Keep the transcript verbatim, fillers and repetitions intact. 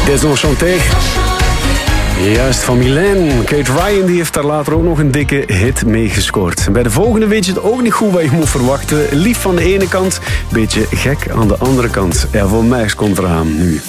Désenchanté. Juist, van Mylène. Kate Ryan die heeft daar later ook nog een dikke hit mee gescoord. En bij de volgende weet je het ook niet goed wat je moet verwachten. Lief van de ene kant, beetje gek aan de andere kant. Ja, voor mij komt eraan nu.